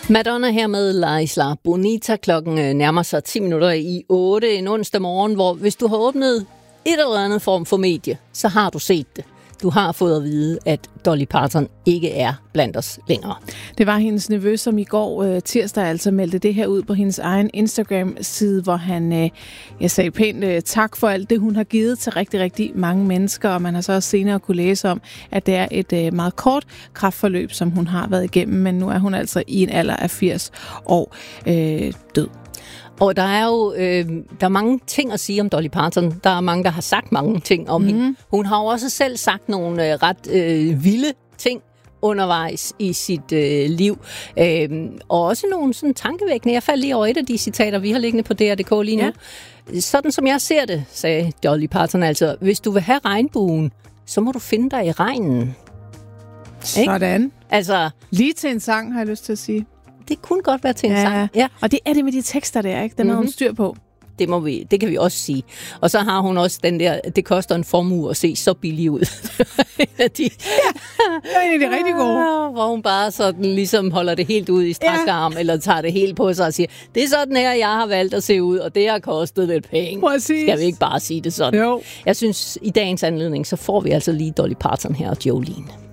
Madonna her med La Isla Bonita. Klokken nærmer sig 7:10 en onsdag morgen, hvor hvis du har åbnet et eller andet form for medie, så har du set det. Du har fået at vide, at Dolly Parton ikke er blandt os længere. Det var hendes nevø, som i går tirsdag altså meldte det her ud på hendes egen Instagram-side, hvor han sagde pænt tak for alt det, hun har givet til rigtig, rigtig mange mennesker. Og man har så også senere kunne læse om, at det er et meget kort kræftforløb, som hun har været igennem. Men nu er hun altså i en alder af 80 år død. Og der er jo der er mange ting at sige om Dolly Parton. Der er mange, der har sagt mange ting om hende. Hun har jo også selv sagt nogle ret vilde ting undervejs i sit liv. Og også nogle sådan tankevækkende. Jeg faldt lige over et af de citater, vi har liggende på DR.dk lige nu. Ja. Sådan som jeg ser det, sagde Dolly Parton altså, hvis du vil have regnbuen, så må du finde dig i regnen. Sådan. Altså, lige til en sang, har jeg lyst til at sige. Det kunne godt være til en sang. Ja. Og det er det med de tekster der, ikke? Den har hun styr på. Det kan vi også sige. Og så har hun også den der, det koster en formue at se så billig ud. Det er rigtig gode. Hvor hun bare sådan ligesom holder det helt ud i strakt arm, eller tager det helt på sig og siger, det er sådan her, jeg har valgt at se ud, og det har kostet lidt penge. Præcis. Skal vi ikke bare sige det sådan? Jo. Jeg synes, i dagens anledning, så får vi altså lige Dolly Parton her og Jolene.